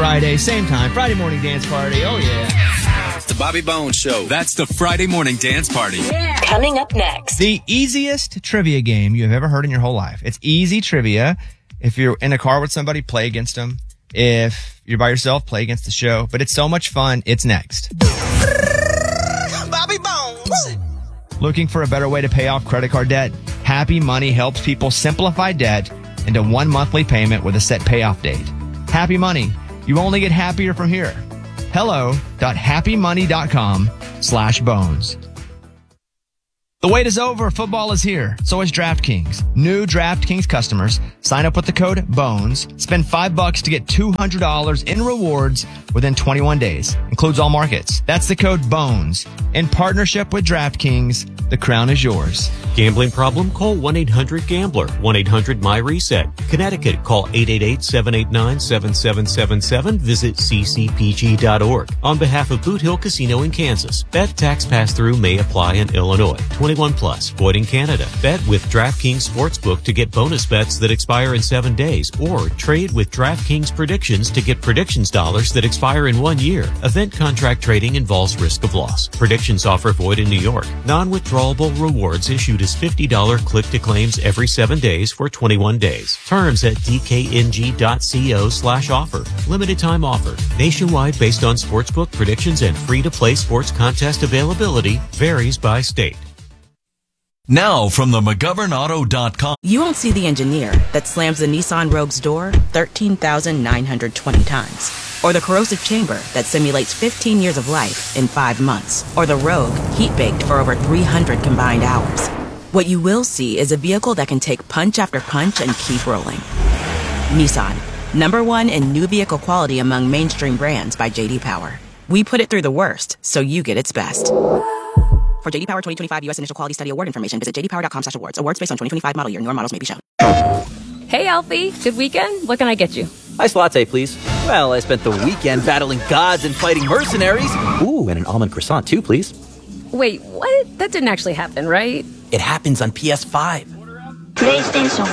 Friday, same time, Friday morning dance party. Oh, yeah. It's the Bobby Bones Show. That's the Friday morning dance party. Yeah. Coming up next. The easiest trivia game you have ever heard in your whole life. It's easy trivia. If you're in a car with somebody, play against them. If you're by yourself, play against the show. But it's so much fun. It's next. Bobby Bones. Looking for a better way to pay off credit card debt? Happy Money helps people simplify debt into one monthly payment with a set payoff date. Happy Money. You only get happier from here. hello.happymoney.com/bones. The wait is over. Football is here. So is DraftKings. New DraftKings customers sign up with the code BONES. Spend $5 to get $200 in rewards within 21 days. Includes all markets. That's the code BONES. In partnership with DraftKings, the crown is yours. Gambling problem? Call 1-800-GAMBLER. 1-800-MY-RESET. Connecticut, call 888-789-7777. Visit ccpg.org. On behalf of Boot Hill Casino in Kansas, bet tax pass-through may apply in Illinois. 21 plus, void in Canada. Bet with DraftKings Sportsbook to get bonus bets that expire in 7 days, or trade with DraftKings Predictions to get predictions dollars that expire in 1 year. Event contract trading involves risk of loss. Predictions offer void in New York. Non-withdrawable rewards issued as $50 click-to-claims every 7 days for 21 days. Terms at dkng.co/offer. Limited time offer. Nationwide based on sportsbook predictions and free-to-play sports contest availability. Varies by state. Now from the McGovernAuto.com. You won't see the engineer that slams the Nissan Rogue's door 13,920 times. Or the corrosive chamber that simulates 15 years of life in 5 months. Or the Rogue heat-baked for over 300 combined hours. What you will see is a vehicle that can take punch after punch and keep rolling. Nissan, #1 in new vehicle quality among mainstream brands by J.D. Power. We put it through the worst, so you get its best. For J.D. Power 2025 U.S. Initial Quality Study Award information, visit jdpower.com/awards. Awards based on 2025 model year. Newer models may be shown. Hey, Alfie. Good weekend? What can I get you? Iced latte, please. Well, I spent the weekend battling gods and fighting mercenaries. Ooh, and an almond croissant, too, please. Wait, what? That didn't actually happen, right? It happens on PS5. PlayStation.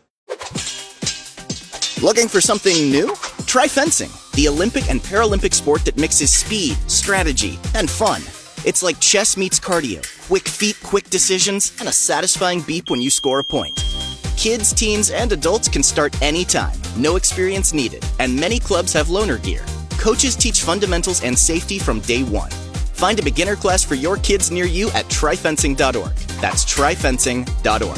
Looking for something new? Try fencing, the Olympic and Paralympic sport that mixes speed, strategy, and fun. It's like chess meets cardio. Quick feet, quick decisions, and a satisfying beep when you score a point. Kids, teens, and adults can start anytime. No experience needed. And many clubs have loaner gear. Coaches teach fundamentals and safety from day one. Find a beginner class for your kids near you at tryfencing.org. That's tryfencing.org.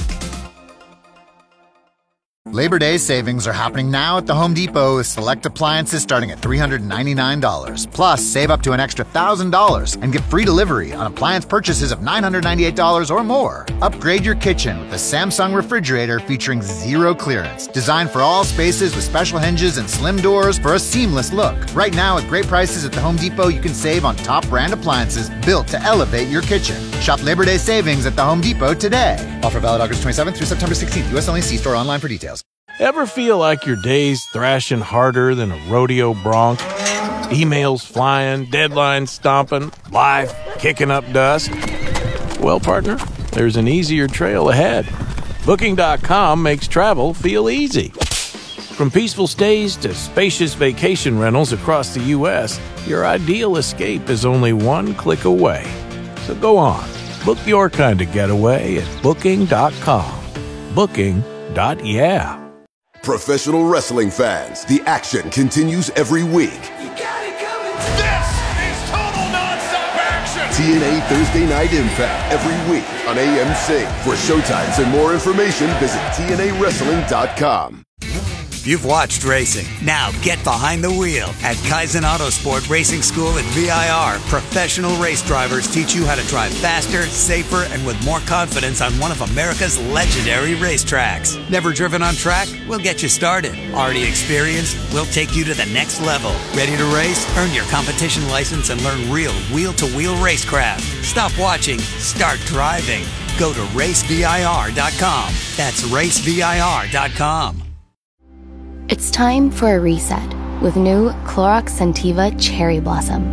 Labor Day savings are happening now at the Home Depot with select appliances starting at $399. Plus, save up to an extra $1,000 and get free delivery on appliance purchases of $998 or more. Upgrade your kitchen with the Samsung refrigerator featuring zero clearance. Designed for all spaces with special hinges and slim doors for a seamless look. Right now, with great prices at the Home Depot, you can save on top brand appliances built to elevate your kitchen. Shop Labor Day savings at the Home Depot today. Offer valid August 27th through September 16th. U.S. only. See store online for details. Ever feel like your day's thrashing harder than a rodeo bronc? Emails flying, deadlines stomping, life kicking up dust? Well, partner, there's an easier trail ahead. Booking.com makes travel feel easy. From peaceful stays to spacious vacation rentals across the U.S., your ideal escape is only one click away. So go on, book your kind of getaway at Booking.com. Booking.yeah. Professional wrestling fans, the action continues every week. You got it coming. This is total nonstop action. TNA Thursday Night Impact every week on AMC. For showtimes and more information, visit TNAWrestling.com. You've watched racing. Now get behind the wheel. At Kaizen Autosport Racing School at VIR, professional race drivers teach you how to drive faster, safer, and with more confidence on one of America's legendary racetracks. Never driven on track? We'll get you started. Already experienced? We'll take you to the next level. Ready to race? Earn your competition license and learn real wheel-to-wheel racecraft. Stop watching. Start driving. Go to racevir.com. That's racevir.com. It's time for a reset with new Clorox Scentiva Cherry Blossom.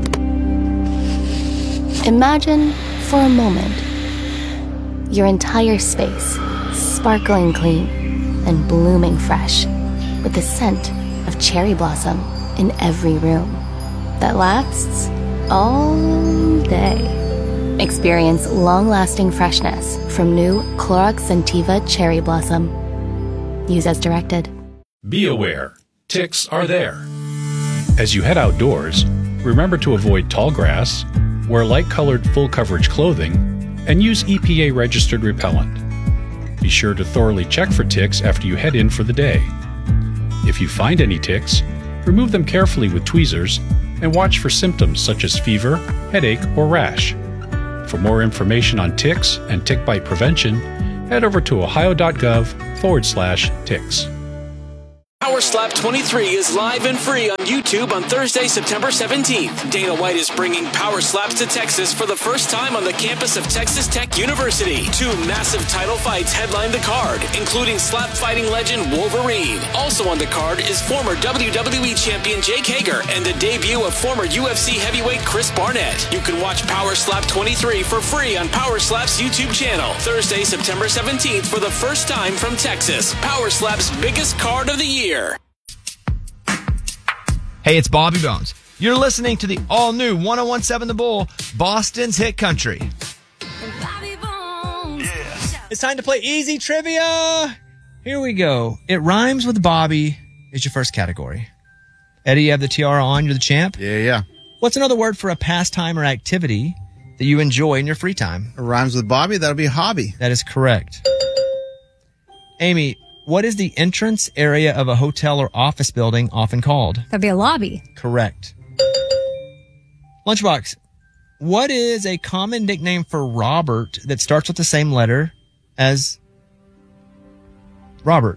Imagine, for a moment, your entire space sparkling clean and blooming fresh with the scent of cherry blossom in every room that lasts all day. Experience long-lasting freshness from new Clorox Scentiva Cherry Blossom. Use as directed. Be aware, ticks are there. As you head outdoors, remember to avoid tall grass, wear light-colored full-coverage clothing, and use EPA-registered repellent. Be sure to thoroughly check for ticks after you head in for the day. If you find any ticks, remove them carefully with tweezers and watch for symptoms such as fever, headache, or rash. For more information on ticks and tick bite prevention, head over to ohio.gov/ticks. Power Slap 23 is live and free on YouTube on Thursday, September 17th. Dana White is bringing Power Slaps to Texas for the first time on the campus of Texas Tech University. 2 massive title fights headline the card, including slap fighting legend Wolverine. Also on the card is former WWE champion Jake Hager and the debut of former UFC heavyweight Chris Barnett. You can watch Power Slap 23 for free on Power Slap's YouTube channel. Thursday, September 17th for the first time from Texas. Power Slap's biggest card of the year. Hey, it's Bobby Bones. You're listening to the all-new 101.7 The Bull, Boston's hit country. It's time to play easy trivia. Here we go. It rhymes with Bobby is your first category. Eddie, you have the tiara on. You're the champ. Yeah. What's another word for a pastime or activity that you enjoy in your free time? It rhymes with Bobby. That'll be a hobby. That is correct. Amy, what is the entrance area of a hotel or office building often called? That'd be a lobby. Correct. Lunchbox, what is a common nickname for Robert that starts with the same letter as Robert?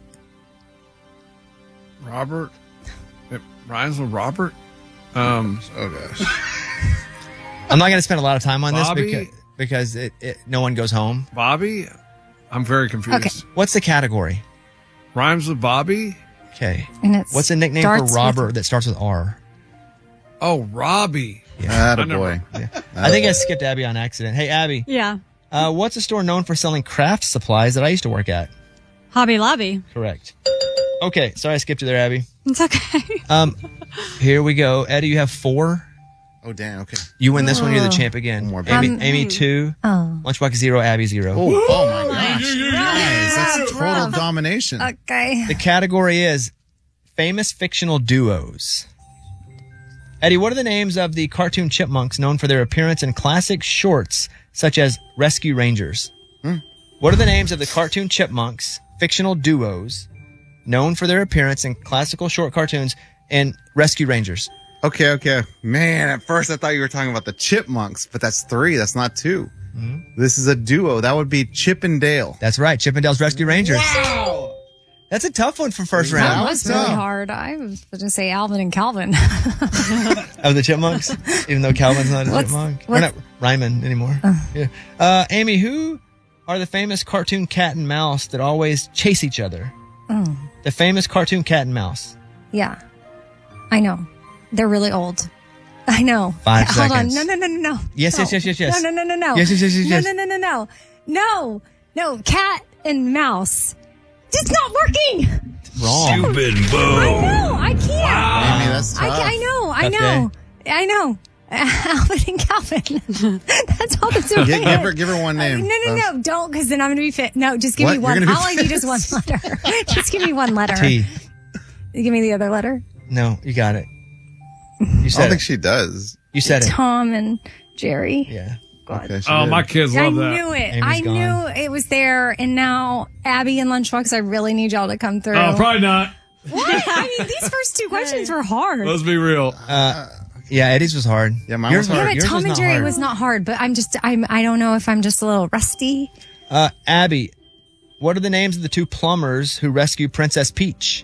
Robert? It rhymes with Robert? Oh, gosh. I'm not going to spend a lot of time on Bobby? this because no one goes home. Bobby? I'm very confused. Okay. What's the category? Rhymes with Bobby? Okay. And it's what's a nickname for Robert that starts with R? Oh, Robbie. Yeah. Attaboy. I think I skipped Abby on accident. Hey, Abby. Yeah. What's a store known for selling craft supplies that I used to work at? Hobby Lobby. Correct. Okay. Sorry I skipped you there, Abby. It's okay. Here we go. Eddie, you have 4. Oh, damn. Okay. You win this one. You're the champ again. One more. Amy 2. Lunchbox 0. Abby 0. Oh my gosh. Nice. That's total domination. Okay. The category is famous fictional duos. Eddie, what are the names of the cartoon chipmunks known for their appearance in classic shorts such as Rescue Rangers? What are the names of the cartoon chipmunks, fictional duos, known for their appearance in classical short cartoons and Rescue Rangers? Okay. Man, at first I thought you were talking about the chipmunks, but that's 3. That's not 2. This is a duo. That would be Chip and Dale. That's right. Chip and Dale's Rescue Rangers. Wow. That's a tough one for first round. That was really hard. I was going to say Alvin and Calvin. Of the chipmunks? Even though Calvin's not a chipmunk. We're not rhyming anymore. Yeah. Amy, who are the famous cartoon cat and mouse that always chase each other? The famous cartoon cat and mouse. Yeah. I know. They're really old. I know. 5 Hold seconds. on. No. Yes. No. Yes. No. Yes. No. Cat and mouse. It's not working. Wrong. Stupid boo. I know. I can't. Wow. Amy, that's tough. I know. Alvin and Calvin. That's all that's okay. Give her one name. No. Don't, because then I'm going to be fit. No, just give me one. All I need is one letter. Just give me one letter. T. You give me the other letter. No, you got it. You said I don't think she does. You said it. Tom and Jerry. Yeah. Okay, my kids love that. I knew it. Amy's I gone. knew it was there. And now Abby and Lunchbox, I really need y'all to come through. Oh, probably not. What? I mean, these first 2 questions were hard. Let's be real. Yeah, Eddie's was hard. Yeah, mine was hard. Yeah, but Yours Tom was and not Jerry hard. was not hard, but I don't know if I'm just a little rusty. Abby, what are the names of the 2 plumbers who rescue Princess Peach?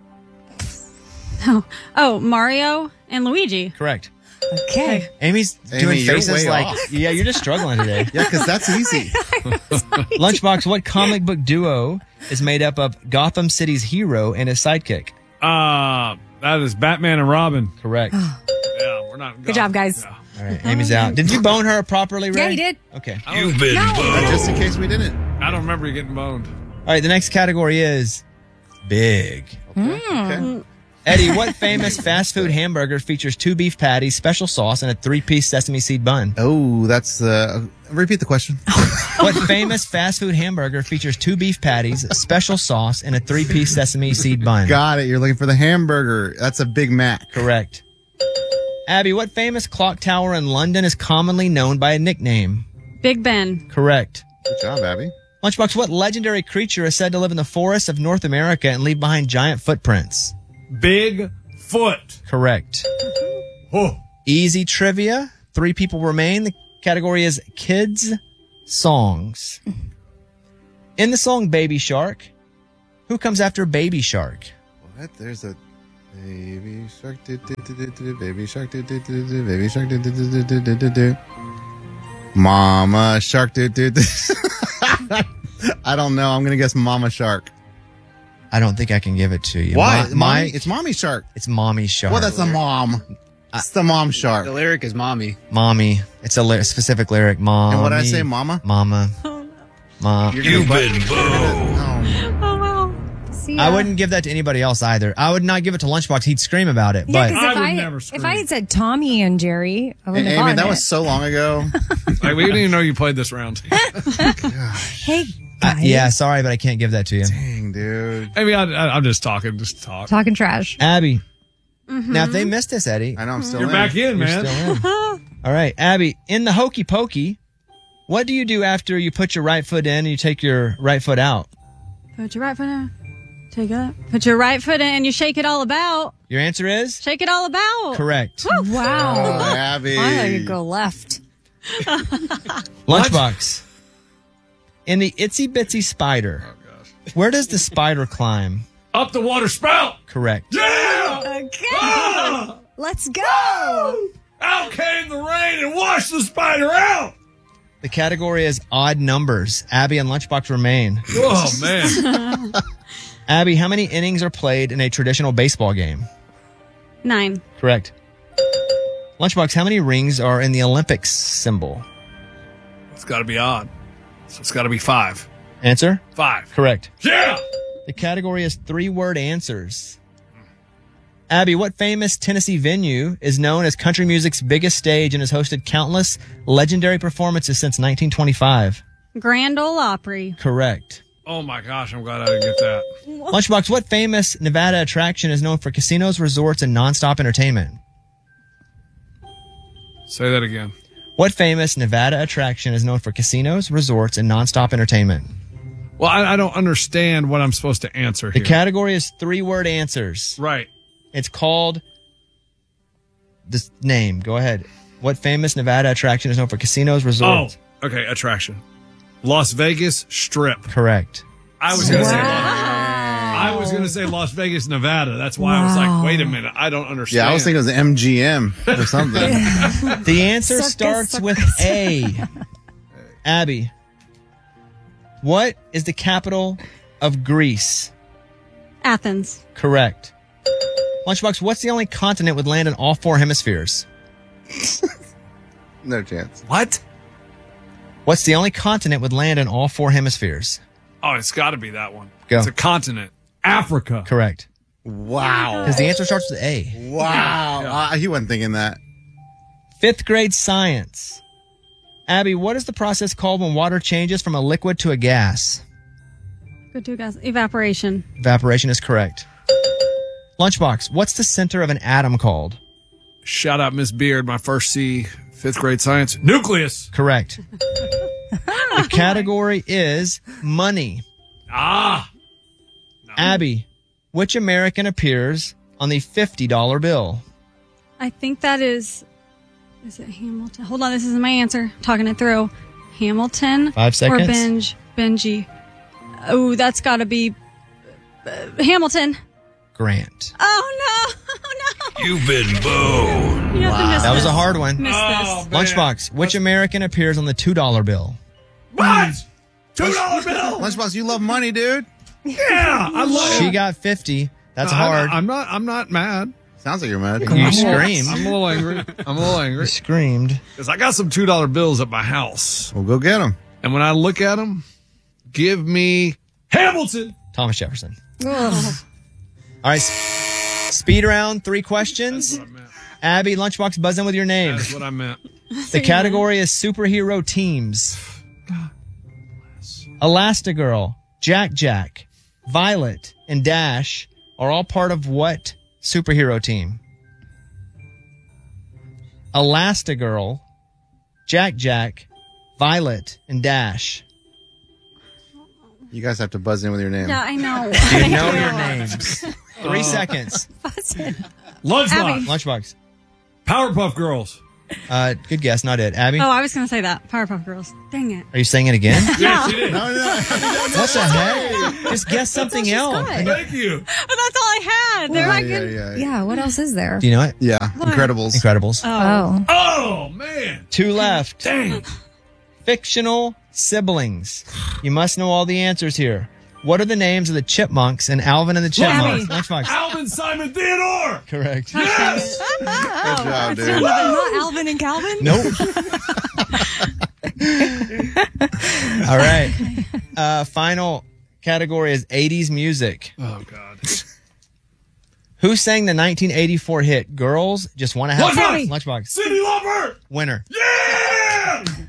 Oh, Mario and Luigi. Correct. Okay. Amy's doing Amy, you're faces way like, off. yeah, you're just struggling today. Yeah, because that's easy. Lunchbox, what comic book duo is made up of Gotham City's hero and his sidekick? That is Batman and Robin. Correct. Yeah, we're not. Good job, guys. Yeah. All right, Amy's out. Did you bone her properly, Ray? Yeah, he did. Okay. You've been boned. Just in case we didn't. I don't remember you getting boned. All right, the next category is big. Okay. Eddie, what famous fast food hamburger features 2 beef patties, special sauce, and a 3-piece sesame seed bun? Oh, that's repeat the question. What famous fast food hamburger features 2 beef patties, special sauce, and a 3-piece sesame seed bun? Got it. You're looking for the hamburger. That's a Big Mac. Correct. Abby, what famous clock tower in London is commonly known by a nickname? Big Ben. Correct. Good job, Abby. Lunchbox, what legendary creature is said to live in the forests of North America and leave behind giant footprints? Big Foot. Correct. Oh. Easy trivia. 3 people remain. The category is kids' songs. In the song Baby Shark, who comes after Baby Shark? What? There's a Baby Shark. Baby Shark. Baby Shark. Mama Shark. I don't know. I'm going to guess Mama Shark. I don't think I can give it to you. Why? It's Mommy Shark. It's Mommy Shark. Well, that's a mom. It's the mom shark. The lyric is mommy. Mommy. It's a specific lyric. Mom. And what did I say, mama? Mama. Mom. You've been booed. Oh, well. See ya. I wouldn't give that to anybody else either. I would not give it to Lunchbox. He'd scream about it. Yeah, But because if I had said Tommy and Jerry, I wouldn't have Amy, gotten that it. was so long ago. Like, we didn't even know you played this round. Hey, guys. yeah, sorry, but I can't give that to you. Dang, dude. I mean, I'm just talking. Just talk. Talking trash. Abby. Now, if they missed this, Eddie. I know, I'm still You're back in, You're man. still in. All right, Abby, in the Hokey Pokey, what do you do after you put your right foot in and you take your right foot out? Put your right foot in. Take it up. Put your right foot in and you shake it all about. Your answer is? Shake it all about. Correct. Wow. Oh, Abby. I thought you'd go left. Lunchbox. In the Itsy Bitsy Spider, where does the spider climb? Up the water spout. Correct. Yeah. Okay. Ah! Let's go. Out came the rain and washed the spider out. The category is odd numbers. Abby and Lunchbox remain. Oh, man. Abby, how many innings are played in a traditional baseball game? 9. Correct. Lunchbox, how many rings are in the Olympics symbol? It's got to be odd. So it's got to be 5. Answer? 5. Correct. Yeah. The category is 3-word answers. Abby, what famous Tennessee venue is known as country music's biggest stage and has hosted countless legendary performances since 1925? Grand Ole Opry. Correct. Oh, my gosh. I'm glad I didn't get that. Lunchbox, what famous Nevada attraction is known for casinos, resorts, and nonstop entertainment? Say that again. What famous Nevada attraction is known for casinos, resorts, and nonstop entertainment? Well, I don't understand what I'm supposed to answer The here. category is 3-word answers. Right. It's called this name. Go ahead. What famous Nevada attraction is known for casinos, resorts? Oh, okay. Attraction. Las Vegas Strip. Correct. I was going to say Las Vegas, Nevada. That's why I was like, wait a minute. I don't understand. Yeah, I was thinking it was MGM or something. The answer starts with A. Abby, what is the capital of Greece? Athens. Correct. Lunchbox, what's the only continent with land in all 4 hemispheres? No chance. What? What's the only continent with land in all 4 hemispheres? Oh, it's got to be that one. Go. It's a continent. Africa. Correct. Wow. Because the answer starts with A. Wow. He wasn't thinking that. 5th grade science. Abby, what is the process called when water changes from a liquid to a gas? Good to guys. Evaporation. Evaporation is correct. Lunchbox, what's the center of an atom called? Shout out Miss Beard, my first C, 5th grade science. Nucleus. Correct. The category is money. Ah. No. Abby, which American appears on the $50 bill? I think that is it Hamilton? Hold on, this isn't my answer. Talking it through. Hamilton 5 seconds. or Benji. Oh, that's got to be Hamilton. Grant. Oh, no. Oh, no. You've been booed. You have to miss That was this. a hard one. Miss this. Lunchbox, which American appears on the $2 bill? What? $2 bill? Lunchbox, you love money, dude. Yeah, I love it. She got 50. That's hard. I'm not mad. Sounds like you're mad. You screamed. I'm a little angry. You screamed. Because I got some $2 bills at my house. We'll go get them. And when I look at them, give me Hamilton. Thomas Jefferson. Ugh. All right. Speed round, 3 questions. Abby, Lunchbox, buzz in with your name. That's what I meant. The category is superhero teams. Elastigirl, Jack, Violet, and Dash are all part of what superhero team? Elastigirl, Jack, Violet, and Dash. You guys have to buzz in with your name. Yeah, I know. Do you know your names? 3 seconds. Lunchbox. Powerpuff Girls. Good guess, not it. Abby? Oh, I was going to say that. Powerpuff Girls. Dang it. Are you saying it again? Yeah. What the heck? Just guess something else. Thank you. But that's all I had. They're not good. Yeah, what else is there? Do you know it? Yeah, Incredibles. Oh. Oh, man. 2 left. Dang. Fictional siblings. You must know all the answers here. What are the names of the chipmunks in Alvin and the Chipmunks? Lunchbox. Alvin, Simon, Theodore. Correct. Yes. Good job, dude. Not Alvin and Calvin? Nope. All right. Final category is 80s music. Oh, God. Who sang the 1984 hit Girls Just Want to Have Fun? Lunchbox. Lunchbox. Cyndi Lauper. Winner. Yeah!